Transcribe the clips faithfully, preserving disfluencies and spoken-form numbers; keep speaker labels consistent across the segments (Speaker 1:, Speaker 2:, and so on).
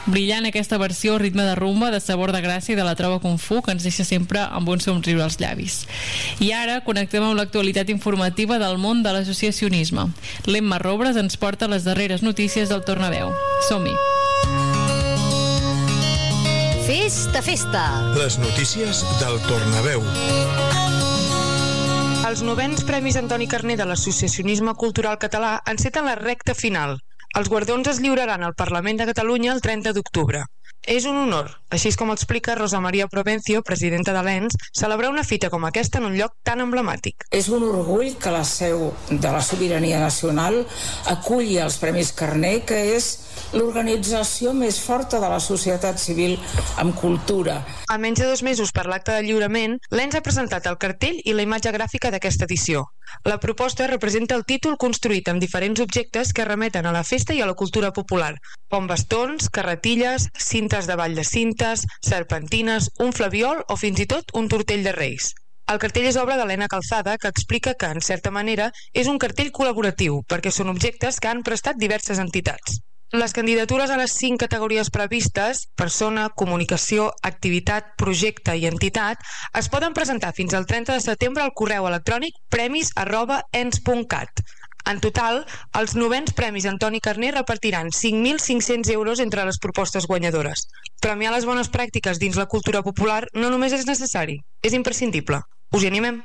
Speaker 1: Brillant aquesta versió, ritme de rumba, de sabor de gràcia i de la trova Kung Fu, que ens deixa sempre amb un somriure als llavis. I ara connectem amb l'actualitat informativa del món de l'associacionisme. L'Emma Robres ens porta les darreres notícies del Tornaveu. Som-hi!
Speaker 2: Festa, festa!
Speaker 3: Les notícies del Tornaveu.
Speaker 4: Els novens Premis Antoni Carner de l'Associacionisme Cultural Català enceten la recta final. Els guardons es lliuraran al Parlament de Catalunya el trenta d'octubre. És un honor, així com explica Rosa Maria Provencio, presidenta de l'E N S, celebrar una fita com aquesta en un lloc tan emblemàtic.
Speaker 5: És un orgull que la seu de la sobirania nacional aculli els Premis Carner, que és l'organització més forta de la societat civil en cultura.
Speaker 4: A menys de dos mesos per l'acte de lliurament, l'E N S ha presentat el cartell i la imatge gràfica d'aquesta edició. La proposta representa el títol construït amb diferents objectes que remeten a la festa i a la cultura popular, com bastons, carretilles, cintes de ball de cintes, serpentines, un flabiol o fins i tot un tortell de reis. El cartell és obra d'Helena Calzada, que explica que, en certa manera, és un cartell col·laboratiu, perquè són objectes que han prestat diverses entitats. Les candidatures a les cinc categories previstes, persona, comunicació, activitat, projecte i entitat, es poden presentar fins al trenta de setembre al correu electrònic premis arroba ens punt cat. En total, els novens Premis Antoni Carner repartiran cinc mil cinc-cents euros entre les propostes guanyadores. Premiar les bones pràctiques dins la cultura popular no només és necessari, és imprescindible. Us hi animem!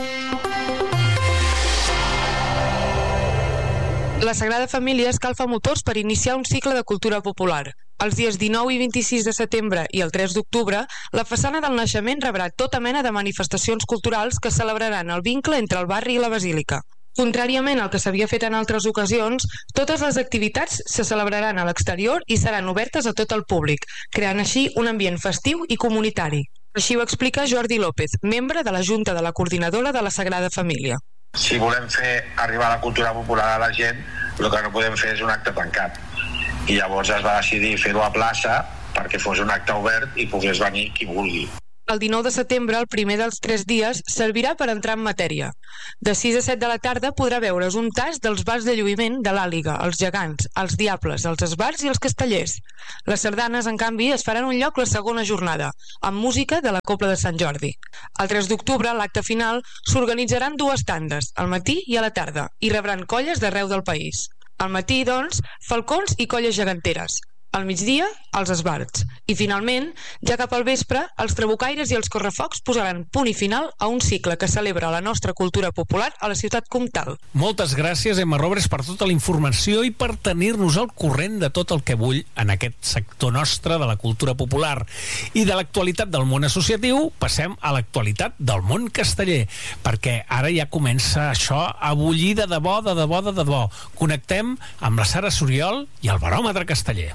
Speaker 4: La Sagrada Família escalfa motors per iniciar un cicle de cultura popular. Els dies dinou i vint-i-sis de setembre i el tres d'octubre, la façana del naixement rebrà tota mena de manifestacions culturals que celebraran el vincle entre el barri i la basílica. Contràriament al que s'havia fet en altres ocasions, totes les activitats se celebraran a l'exterior i seran obertes a tot el públic, creant així un ambient festiu i comunitari. Així ho explica Jordi López, membre de la Junta de la Coordinadora de la Sagrada Família.
Speaker 6: Si volem fer arribar la cultura popular a la gent, el que no podem fer és un acte tancat. I llavors es va decidir fer-ho a plaça perquè fos un acte obert i pogués venir qui vulgui.
Speaker 4: El dinou de setembre, el primer dels tres dies, servirà per entrar en matèria. De sis a set de la tarda podrà veure's un tas dels bars de lluïment de l'Àliga, els gegants, els diables, els esbarts i els castellers. Les sardanes, en canvi, es faran un lloc la segona jornada, amb música de la Cobla de Sant Jordi. El tres d'octubre, l'acte final, s'organitzaran dues tandes, al matí i a la tarda, i rebran colles d'arreu del país. Al matí, doncs, falcons i colles geganteres. Al migdia, els esbarts. I finalment, ja cap al vespre, els trabucaires i els correfocs posaran punt i final a un cicle que celebra la nostra cultura popular a la ciutat comtal.
Speaker 7: Moltes gràcies, Emma Robres, per tota la informació i per tenir-nos al corrent de tot el que bull en aquest sector nostre de la cultura popular. I de l'actualitat del món associatiu passem a l'actualitat del món casteller, perquè ara ja comença això a bullir de debò, de debò, de debò. Connectem amb la Sara Soriol i el Baròmetre Casteller.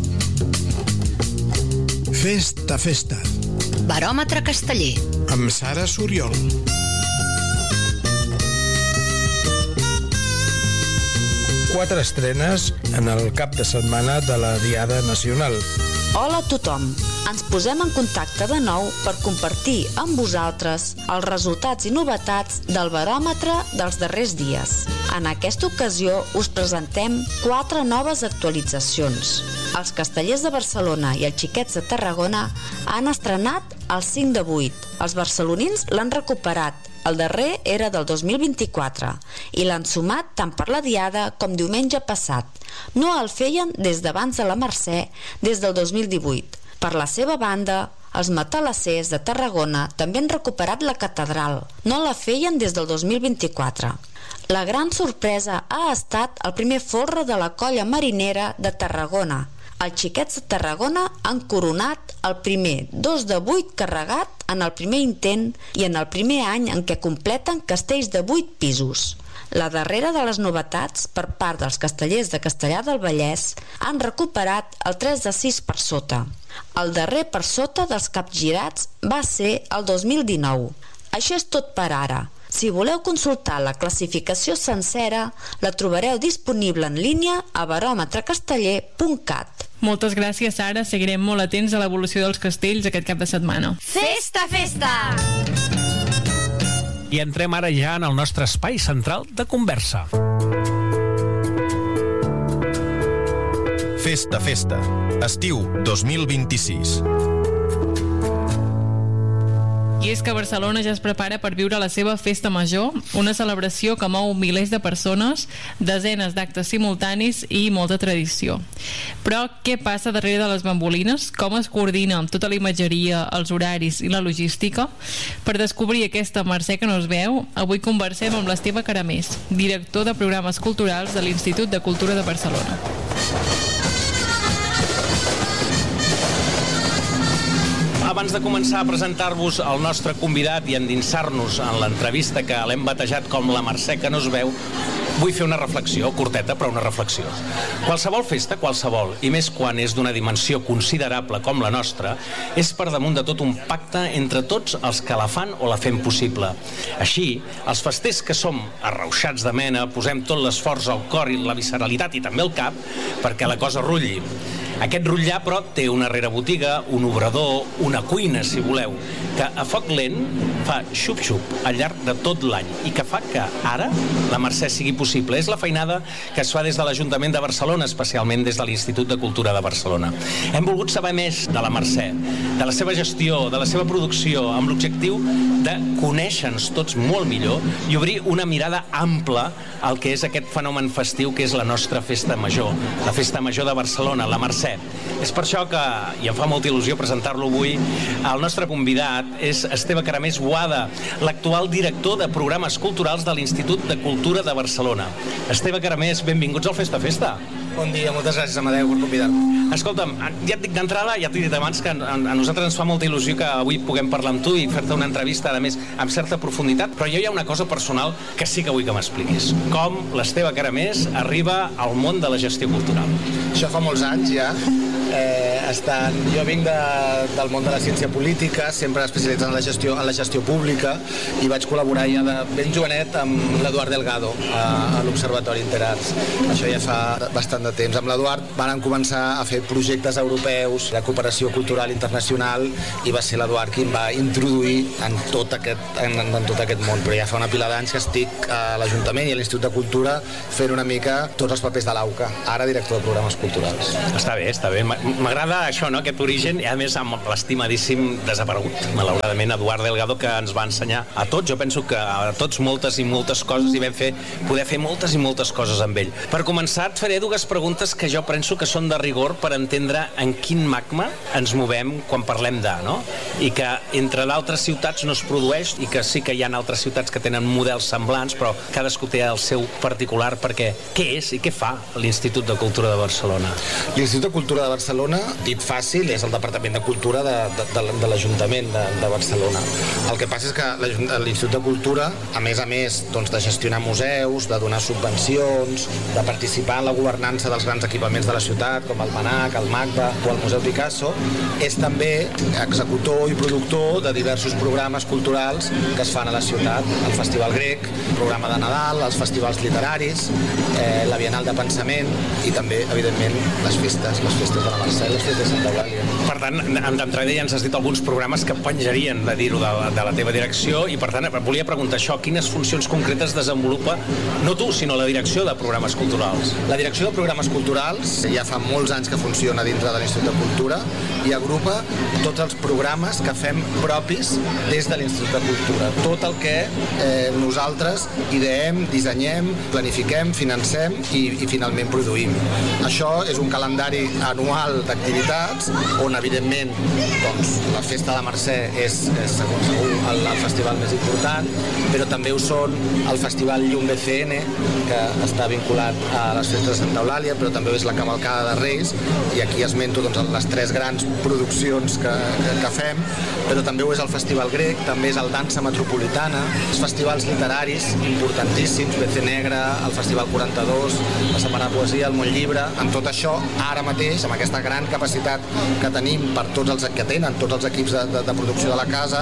Speaker 3: Festa, festa.
Speaker 2: Baròmetre Casteller.
Speaker 3: Amb Sara Soriol. Quatre estrenes en el cap de setmana de la Diada Nacional.
Speaker 8: Hola a tothom! Ens posem en contacte de nou per compartir amb vosaltres els resultats i novetats del baròmetre dels darrers dies. En aquesta ocasió us presentem quatre noves actualitzacions. Els Castellers de Barcelona i els Xiquets de Tarragona han estrenat el cinc de vuit. Els barcelonins l'han recuperat. El darrer era del dos mil vint-i-quatre i l'han sumat tant per la Diada com diumenge passat. No el feien des d'abans de la Mercè, des del dos mil divuit. Per la seva banda, els matalassers de Tarragona també han recuperat la catedral. No la feien des del dos mil vint-i-quatre. La gran sorpresa ha estat el primer folre de la colla marinera de Tarragona. Els Xiquets de Tarragona han coronat el primer dos de vuit carregat en el primer intent i en el primer any en què completen castells de vuit pisos. La darrera de les novetats per part dels castellers de Castellar del Vallès han recuperat el tres de sis per sota. El darrer per sota dels capgirats va ser el dos mil dinou. Això és tot per ara. Si voleu consultar la classificació sencera, la trobareu disponible en línia a baròmetrecasteller punt cat.
Speaker 1: Moltes gràcies, Sara. Seguirem molt atents a l'evolució dels castells aquest cap de setmana.
Speaker 2: Festa, festa!
Speaker 7: I entrem ara ja en el nostre espai central de conversa.
Speaker 9: Festa, festa. Estiu dos mil vint-i-sis.
Speaker 1: I és que Barcelona ja es prepara per viure la seva Festa Major, una celebració que mou milers de persones, desenes d'actes simultanis i molta tradició. Però què passa darrere de les bambolines? Com es coordina tota la imatgeria, els horaris i la logística? Per descobrir aquesta Mercè que no es veu, avui conversem amb l'Esteve Caramés, director de programes culturals de l'Institut de Cultura de Barcelona.
Speaker 7: Abans de començar a presentar-vos el nostre convidat i endinsar-nos en l'entrevista que l'hem batejat com la Mercè que no es veu, vull fer una reflexió, curteta, però una reflexió. Qualsevol festa, qualsevol, i més quan és d'una dimensió considerable com la nostra, és per damunt de tot un pacte entre tots els que la fan o la fem possible. Així, els festers que som arrauxats de mena, posem tot l'esforç al cor i la visceralitat i també el cap perquè la cosa rulli. Aquest rutllar, però, té una rerebotiga, un obrador, una cuina, si voleu, que a foc lent fa xup-xup al llarg de tot l'any i que fa que ara la Mercè sigui possible. És la feinada que es fa des de l'Ajuntament de Barcelona, especialment des de l'Institut de Cultura de Barcelona. Hem volgut saber més de la Mercè, de la seva gestió, de la seva producció, amb l'objectiu de conèixer-nos tots molt millor i obrir una mirada ampla al que és aquest fenomen festiu que és la nostra Festa Major, la Festa Major de Barcelona, la Mercè. És per això que, i em fa molta il·lusió presentar-lo avui, el nostre convidat és Esteve Caramés Boada, l'actual director de programes culturals de l'Institut de Cultura de Barcelona. Esteve Caramés, benvinguts al Festa Festa.
Speaker 10: Bon dia, moltes gràcies, Amadeu, per convidar-me.
Speaker 7: Escolta'm, ja et dic d'entrada, ja t'he dit abans que a, a nosaltres ens fa molta il·lusió que avui puguem parlar amb tu i fer-te una entrevista, a més, amb certa profunditat, però jo hi ha una cosa personal que sí que vull que m'expliquis. Com l'Esteve Caramés arriba al món de la gestió cultural?
Speaker 10: Això fa molts anys ja. Eh, estan... Jo vinc de, del món de la ciència política, sempre especialitzat en la gestió, en la gestió pública, i vaig col·laborar ja de ben jovenet amb l'Eduard Delgado a, a l'Observatori Interarts. Això ja fa bastant de temps. Amb l'Eduard van començar a fer projectes europeus de cooperació cultural internacional i va ser l'Eduard qui em va introduir en tot aquest, en, en tot aquest món. Però ja fa una pila d'anys que estic a l'Ajuntament i a l'Institut de Cultura fent una mica tots els papers de l'AUCA, ara director de programes culturals.
Speaker 7: Està bé, està bé. M'agrada això, no?, aquest origen, i a més amb l'estimadíssim desaparegut, malauradament, Eduard Delgado, que ens va ensenyar a tots, jo penso que a tots moltes i moltes coses, i vam fer, poder fer moltes i moltes coses amb ell. Per començar, et faré dues preguntes que jo penso que són de rigor per entendre en quin magma ens movem quan parlem de, no? I que entre d'altres ciutats no es produeix, i que sí que hi ha altres ciutats que tenen models semblants, però cadascú té el seu particular, perquè què és i què fa l'Institut de Cultura de Barcelona?
Speaker 10: L'Institut de Cultura de Barcelona, dit fàcil, és el Departament de Cultura de, de, de, de l'Ajuntament de, de Barcelona. El que passa és que l'Institut de Cultura, a més a més doncs, de gestionar museus, de donar subvencions, de participar en la governança dels grans equipaments de la ciutat, com el MANAC, el MACBA o el Museu Picasso, és també executor i productor de diversos programes culturals que es fan a la ciutat. El Festival Grec, el programa de Nadal, els festivals literaris, eh, la Bienal de Pensament i també, evidentment, les festes, les festes de la Mercè, les festes de Santa Eulàlia.
Speaker 7: Per tant, d'entrada ja ens has dit alguns programes que penjarien, de dir-ho, de, de la teva direcció, i per tant, volia preguntar això, quines funcions concretes desenvolupa, no tu, sinó la direcció de programes culturals?
Speaker 10: La direcció de programes culturals ja fa molts anys que funciona dintre de l'Institut de Cultura i agrupa tots els programes que fem propis des de l'Institut de Cultura. Tot el que eh, nosaltres ideem, dissenyem, planifiquem, financem i, i finalment produïm. Això és un calendari anual d'activitats on, evidentment, doncs, la Festa de la Mercè és, és segur, segur el, el festival més important, però també ho són el Festival Llum B C N, que està vinculat a les festes de Santa Eulàlia, però també és la Cavalcada de Reis, i aquí esmento doncs, les tres grans produccions que, que, que fem, però també ho és el Festival Grec, també és el Dansa Metropolitana, els festivals literaris importantíssims, B C Negre, el Festival quaranta-dos, la Setmana de Poesia, el Montllibre. En tot això, ara mateix, amb aquesta gran capacitat que tenim per tots els que tenen, tots els equips de, de, de producció de la casa,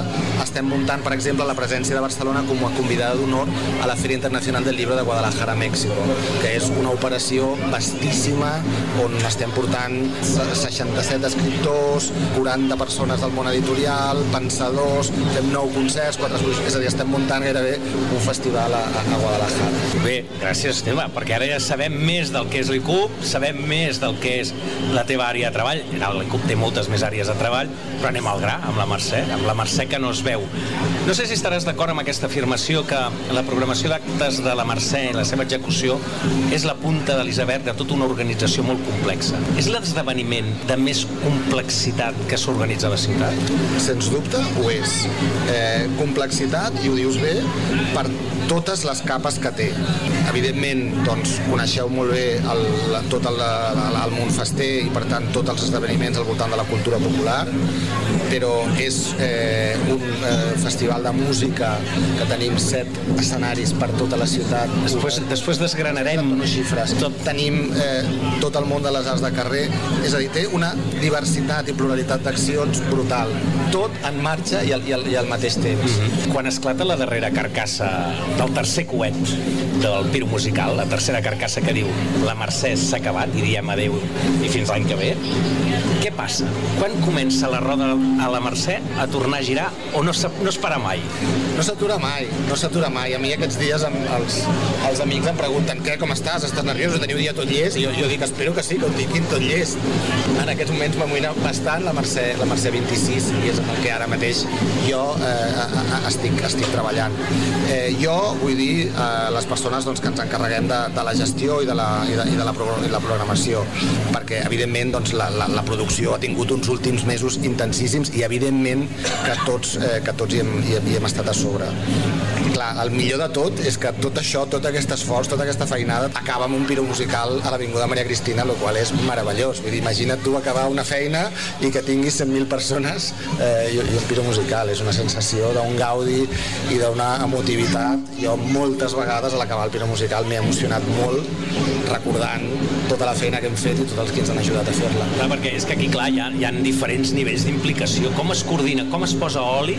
Speaker 10: estem muntant, per exemple, la presència de Barcelona com a convidada d'honor a la Feria Internacional del Llibre de Guadalajara, Mèxico, que és una operació vastíssima on estem portant seixanta-set escriptors, quaranta persones del món editorial, pensadors, fem nou concerts, quatre exposicions, és a dir, estem muntant gairebé un festival a, a Guadalajara.
Speaker 7: Bé, gràcies, Esteve, perquè ara ja sabem més del que és l'I C U P, sabem més del que és la teva àrea de treball. L'I C U P té moltes més àrees de treball, però anem al gra amb la Mercè, amb la Mercè que no es veu. No sé si estaràs d'acord amb aquesta afirmació que la programació d'actes de la Mercè i la seva execució és la punta de l'iceberg de tota una organització molt complexa. És l'esdeveniment de més complexitat que s'organitza a la ciutat?
Speaker 10: Sens dubte ho és. Eh, complexitat, i ho dius bé, per totes les capes que té. Evidentment, doncs, coneixeu molt bé el, tot el, el món fester i, per tant, tots els esdeveniments al voltant de la cultura popular, però és eh, un eh, festival de música que tenim set escenaris per tota la ciutat.
Speaker 7: Després, després desgranarem
Speaker 10: xifres. Tot, tenim eh, tot el món de les arts de carrer, és a dir, té una diversitat i pluralitat d'accions brutal. Tot en marxa i al, i al, i al mateix temps.
Speaker 7: Mm-hmm. Quan esclata la darrera carcassa del tercer coet del Piro Musical, la tercera carcassa que diu la Mercè s'ha acabat i diem adeu i fins l'any que ve, què passa? Quan comença la roda a la Mercè a tornar a girar o no, no es para mai?
Speaker 10: No s'atura mai, no s'atura mai. A mi aquests dies amb els, els amics em pregunten què, com estàs? Estàs nerviós? Ho teniu dia tot llest? I jo, jo dic, espero que sí, que ho tinguin tot llest. En aquests moments m'amoïna bastant la Mercè, la Mercè vint-i-sis i és el que ara mateix jo eh, estic, estic treballant. Eh, jo vull dir a eh, les persones doncs, que ens encarreguem de, de la gestió i de la, i de, i de la, pro, i la programació, perquè evidentment doncs, la, la, la producció ha tingut uns últims mesos intensíssims i evidentment que tots, eh, que tots hi, hem, hi, hem, hi hem estat a sobre. Clar, el millor de tot és que tot això, tot aquest esforç, tota aquesta feinada acaba amb un piro musical a l'Avinguda Maria Cristina, el qual és meravellós. Vull dir, imagina't tu acabar una feina i que tinguis cent mil persones eh, i, i un piro musical. És una sensació d'un gaudi i d'una emotivitat. Jo moltes vegades a l'acabar el piro musical m'he emocionat molt recordant tota la feina que hem fet i tots els que ens han ajudat a fer-la.
Speaker 7: Clar, perquè és que aquí, clar, hi ha, hi ha diferents nivells d'implicació. Com es coordina, com es posa oli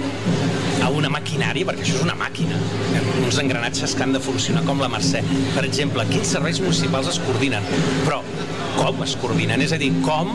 Speaker 7: a una maquinària, perquè això és una màquina, uns engranatges que han de funcionar com la Mercè. Per exemple, quins serveis municipals es coordinen, però com es coordinen? És a dir, com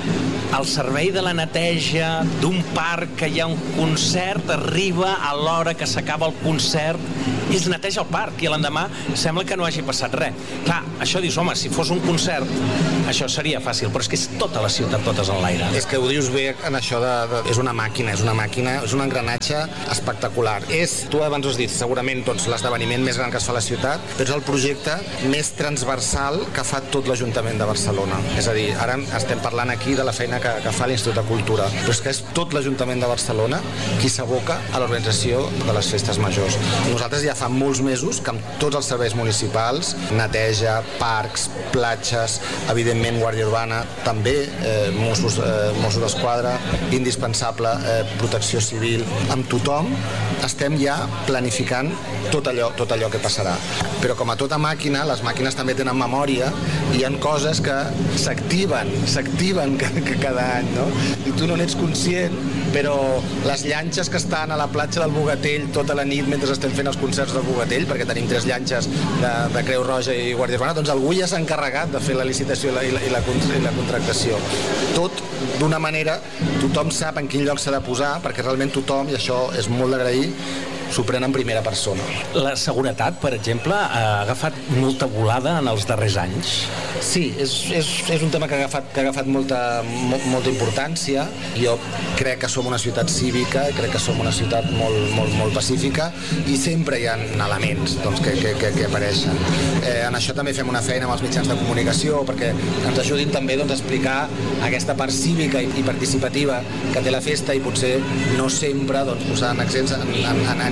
Speaker 7: el servei de la neteja d'un parc que hi ha un concert arriba a l'hora que s'acaba el concert i es neteja el parc i l'endemà sembla que no hagi passat res. Clar, això dius, home, si fos un concert això seria fàcil, però és que és tota la ciutat, totes en l'aire.
Speaker 10: És que ho dius bé en això de, de... És una màquina, és una màquina, és un engranatge espectacular. És, tu abans ho has dit, segurament doncs, l'esdeveniment més gran que es fa a la ciutat, però és el projecte més transversal que fa tot l'Ajuntament de Barcelona. És a dir, ara estem parlant aquí de la feina que, que fa l'Institut de Cultura, però és que és tot l'Ajuntament de Barcelona qui s'aboca a l'organització de les festes majors. Nosaltres ja fa molts mesos que amb tots els serveis municipals, neteja, parcs, platges, evidentment Guàrdia Urbana, també eh, Mossos, eh, Mossos d'Esquadra, indispensable, eh, protecció civil, amb tothom estem ja planificant tot allò, tot allò que passarà. Però com a tota màquina, les màquines també tenen memòria i hi ha coses que s'activen, s'activen cada any, no? I tu no n'ets conscient, però les llanxes que estan a la platja del Bogatell tota la nit mentre estem fent els concerts del Bogatell, perquè tenim tres llanxes de, de Creu Roja i Guàrdia Urbana, doncs algú ja s'ha encarregat de fer la licitació i la, i la, i la, i la contractació. Tot d'una manera, tothom sap en quin lloc s'ha de posar, perquè realment tothom, i això és molt d'agrair, s'ho pren en primera persona.
Speaker 7: La seguretat, per exemple, ha agafat molta volada en els darrers anys?
Speaker 10: Sí, és, és, és un tema que ha agafat, que ha agafat molta, mo, molta importància. Jo crec que som una ciutat cívica, crec que som una ciutat molt, molt, molt pacífica i sempre hi ha elements doncs, que, que, que, que apareixen. Eh, en això també fem una feina amb els mitjans de comunicació perquè ens ajudin també doncs, a explicar aquesta part cívica i, i participativa que té la festa i potser no sempre doncs, posant accents en, en, en, en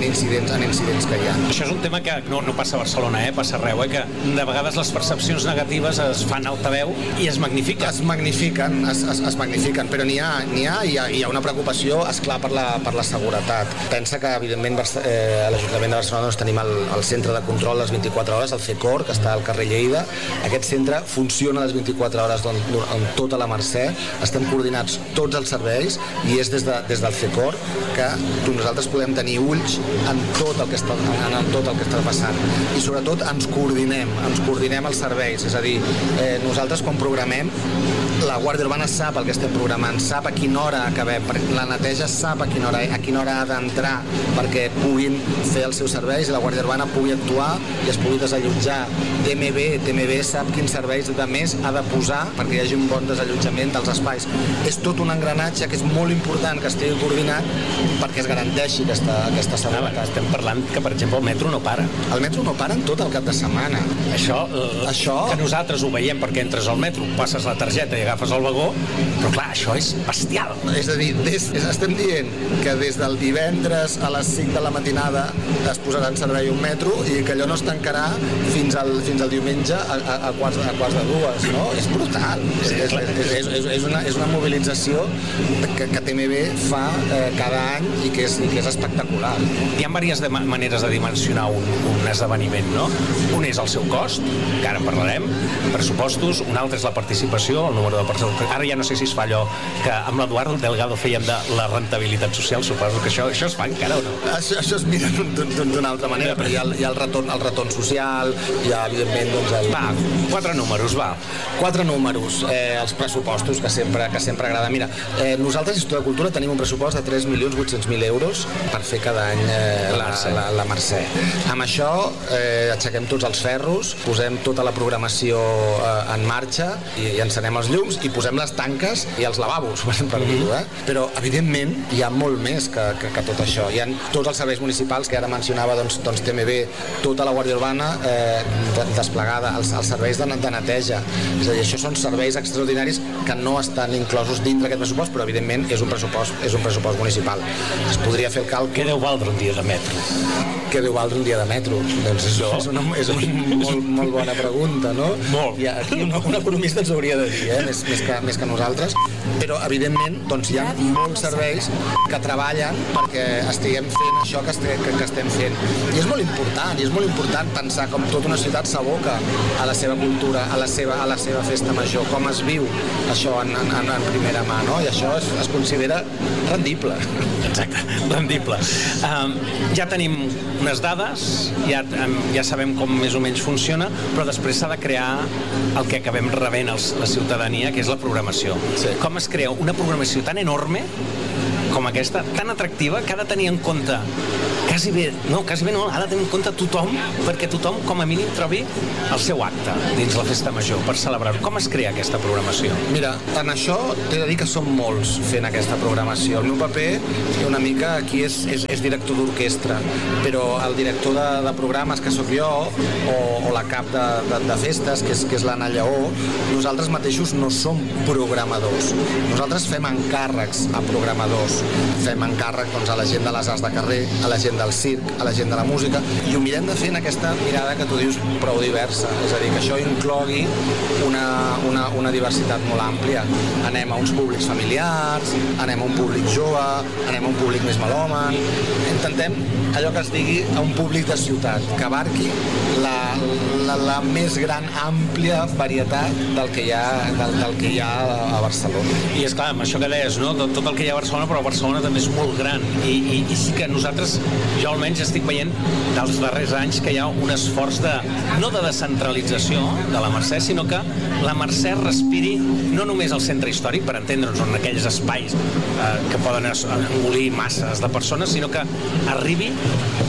Speaker 10: incidents, en incidents que hi ha.
Speaker 7: Això és un tema que no, no passa a Barcelona, eh? Passa arreu, eh? Que de vegades les percepcions negatives es fan altaveu i es magnifiquen.
Speaker 10: Es magnifiquen, es, es, es magnifiquen, però n'hi ha, n'hi ha, hi ha, hi ha una preocupació, esclar, per la, per la seguretat. Pensa que, evidentment, eh, a l'Ajuntament de Barcelona doncs, tenim el, el centre de control les vint-i-quatre hores, el C E C O R, que està al carrer Lleida. Aquest centre funciona les vint-i-quatre hores en tota la Mercè, estem coordinats tots els serveis i és des, de, des del C E C O R que nosaltres podem tenir ulls en tot el que està, en tot el que està passant. I sobretot ens coordinem, ens coordinem els serveis, és a dir, eh, nosaltres quan programem, la Guàrdia Urbana sap el que estem programant, sap a quina hora acabem, la neteja sap a quina hora, a quina hora ha d'entrar perquè puguin fer els seus serveis i la Guàrdia Urbana pugui actuar i es pugui desallotjar. T M B, T M B sap quins serveis de més ha de posar perquè hi hagi un bon desallotjament dels espais. És tot un engranatge que és molt important que estigui coordinat perquè es garanteixi aquesta, aquesta seguretat.
Speaker 7: Estem parlant que, per exemple, el metro no para.
Speaker 10: El metro no para en tot el cap de setmana.
Speaker 7: Això, eh, això... que nosaltres ho veiem perquè entres al metro, passes la targeta i agafes el vagó, però clar, això és bestial.
Speaker 10: És a dir, des, estem dient que des del divendres a les cinc de la matinada es posarà en servei un metro i que allò no es tancarà fins al, fins al diumenge a, a, a, quarts, a quarts de dues, no? És brutal. Sí, és, és, és, és, és, una, és una mobilització que, que T M B fa eh, cada any i que és, i que és espectacular.
Speaker 7: Hi ha diverses de maneres de dimensionar un, un esdeveniment, no? Un és el seu cost, que ara en parlarem, pressupostos, un altre és la participació, el número de persones. Ara ja no sé si es fa allò que amb l'Eduardo Delgado fèiem de la rentabilitat social, suposo que això, això es fa encara o no?
Speaker 10: Això, això es mira d'una altra manera, però hi ha, hi ha el, retorn, el retorn social, hi ha evidentment doncs, el...
Speaker 7: Va, quatre números, va.
Speaker 10: Quatre números, eh, els pressupostos que sempre, que sempre agrada. Mira, eh, nosaltres, Institut de Cultura, tenim un pressupost de tres milions vuit-cents mil euros per fer cada any eh, la, la, la Mercè. Amb això eh, aixequem tots els ferros, posem tota la programació eh, en marxa i, i encenem els llums i posem les tanques i els lavabos, per dir-ho, eh? Però, evidentment, hi ha molt més que, que, que tot això. Hi ha tots els serveis municipals que ara mencionava doncs, doncs T M B, tota la Guàrdia Urbana eh, desplegada, els, els serveis de, de neteja. És a dir, això són serveis extraordinaris que no estan inclosos dintre d'aquest pressupost, però, evidentment, és un pressupost, és un pressupost municipal. Es podria fer el càlcul...
Speaker 7: Què deu valdre un dia de metro?
Speaker 10: Què deu valdre un dia de metro? Doncs és, no. és una, és una molt, molt bona pregunta, no?
Speaker 7: Molt.
Speaker 10: I aquí un, un economista ens hauria de dir, eh? més, més, que, més que nosaltres. Però, evidentment, doncs, hi ha molts serveis que treballen perquè estiguem fent això que, este, que, que estem fent. I és molt important, i és molt important pensar com tota una ciutat s'aboca a la seva cultura, a la seva, a la seva festa major, com es viu això en, en, en primera mà, no? I això es, es considera rendible.
Speaker 7: Exacte, rendible. Um, ja tenim unes dades, ja, um, ja sabem com més o menys funciona, però després s'ha de crear el que acabem rebent els, la ciutadania, que és la programació.
Speaker 10: Sí.
Speaker 7: Com es crea una programació tan enorme com aquesta, tan atractiva, que ha de tenir en compte quasi bé, no, quasi bé no, ha de tenir en compte tothom, perquè tothom com a mínim trobi el seu acte dins la festa major per celebrar. Com es crea aquesta programació?
Speaker 10: Mira, en això t'he de dir que som molts fent aquesta programació. El meu paper una mica aquí és, és, és director d'orquestra, però el director de, de programes que sóc jo o, o la cap de, de, de festes, que és, que és l'Anna Lleó, nosaltres mateixos no som programadors. Nosaltres fem encàrrecs a programadors. Fem encàrrec doncs, a la gent de les arts de carrer, a la gent del circ, a la gent de la música, i ho mirem de fer en aquesta mirada que tu dius prou diversa, és a dir, que això inclogui una, una, una diversitat molt àmplia. Anem a uns públics familiars, anem a un públic jove, anem a un públic més melòman, intentem allò que es digui a un públic de ciutat, que abarqui la, la, la més gran àmplia varietat del que hi ha, del, del que hi ha a Barcelona.
Speaker 7: I és clar, amb això que deies, no? Tot, tot el que hi ha a Barcelona, però Barcelona també és molt gran i, i, i sí que nosaltres, jo almenys estic veient dels darrers anys que hi ha un esforç de, no de descentralització de la Mercè, sinó que la Mercè respiri no només al centre històric, per entendre'ns, en aquells espais eh, que poden engolir masses de persones, sinó que arribi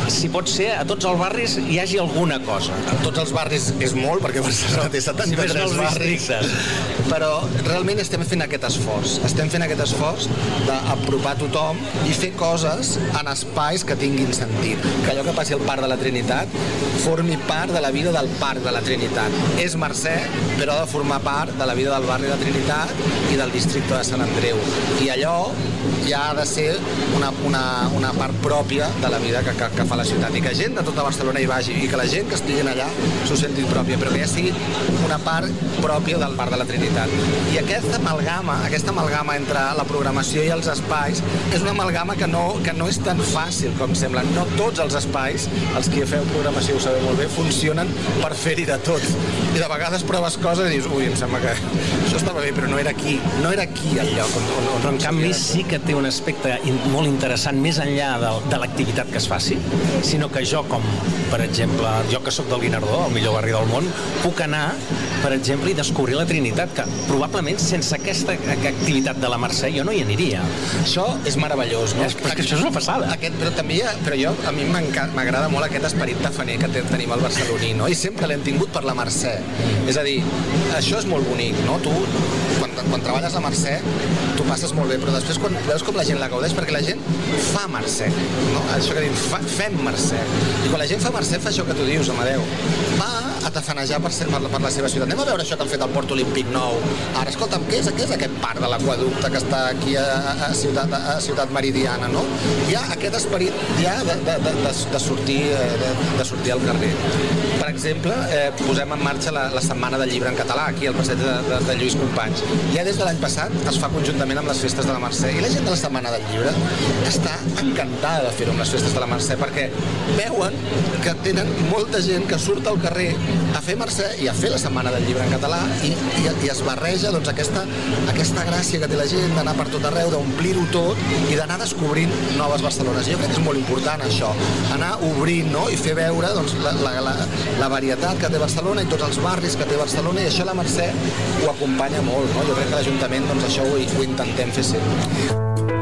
Speaker 7: si pot ser, a tots els barris hi hagi alguna cosa.
Speaker 10: A tots els barris és molt, perquè Barcelona té setanta-tres barris, però realment estem fent aquest esforç. Estem fent aquest esforç d'apropar tothom i fer coses en espais que tinguin sentit. Que allò que passi al Parc de la Trinitat formi part de la vida del Parc de la Trinitat. És Mercè, però ha de formar part de la vida del barri de Trinitat i del districte de Sant Andreu. I allò ja ha de ser una, una, una part pròpia de la vida que, que, que fa la ciutat. I que gent de tota Barcelona hi vagi i que la gent que estigui allà s'ho senti pròpia, però que ja sigui una part pròpia del Parc de la Trinitat. I aquesta amalgama, aquesta amalgama entre la programació i els espais és una amalgama que no, que no és tan fàcil com sembla. No tots els espais, els que feu programació ho sabeu molt bé, funcionen per fer-hi de tot. I de vegades proves coses i dius, ui, em sembla que això estava bé, però no era aquí. No era aquí el lloc on, on, on
Speaker 7: però en canvi sí que té un aspecte molt interessant més enllà de, de l'activitat que es faci, sinó que jo, com per exemple, jo que sóc del Guinardó, el millor barri del món, puc anar, per exemple, i descobrir la Trinitat, que probablement sense aquesta activitat de la Mercè jo no hi aniria.
Speaker 10: Això és meravellós, no?
Speaker 7: És, perquè això és una passada.
Speaker 10: Aquest, però també, però jo, a mi m'agrada molt aquest esperit tafaner que tenim al barceloní, no? I sempre l'hem tingut per la Mercè. És a dir, això és molt bonic, no? Tu, quan, quan treballes a Mercè, tu passes molt bé, però després quan veus com la gent la gaudeix, perquè la gent fa Mercè, no? Això que dius, fa, fem Mercè. I quan la gent fa Mercè fa això que tu dius, Amadeu. Va a tafanejar per, per, per la seva ciutat. Anem a veure això que han fet al Port Olímpic Nou. Ara, escolta'm, què és, què és aquest parc de l'Aqüeducte que està aquí a, a, ciutat, a Ciutat Meridiana, no? Hi ha aquest esperit ja de, de, de, de, de, sortir, de, de sortir al carrer. Per exemple, eh, posem en marxa la, la Setmana del Llibre en català, aquí al passeig de, de, de Lluís Companys. Ja des de l'any passat es fa conjuntament amb les festes de la Mercè. I la gent de la Setmana del Llibre està encantada de fer-ho amb les festes de la Mercè, perquè veuen que tenen molta gent que surt al carrer a fer Mercè i a fer la Setmana del Llibre en català i, i, i es barreja doncs, aquesta, aquesta gràcia que té la gent d'anar per tot arreu, d'omplir-ho tot i d'anar descobrint noves Barcelones. Jo crec que és molt important això, anar obrint, no? I fer veure doncs, la, la, la, la varietat que té Barcelona i tots els barris que té Barcelona, i això la Mercè ho acompanya molt, no? Jo crec que l'Ajuntament doncs, això ho, ho intentem fer sempre.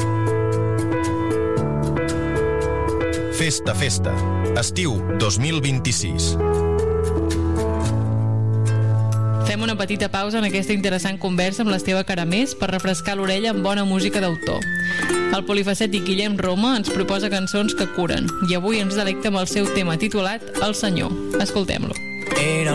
Speaker 9: Festa, festa. Estiu dos mil vint-i-sis.
Speaker 1: Fem una petita pausa en aquesta interessant conversa amb l'Esteve Caramés per refrescar l'orella amb bona música d'autor. El polifacètic Guillem Roma ens proposa cançons que curen i avui ens delecta amb el seu tema titulat El Senyor. Escoltem-lo.
Speaker 11: Era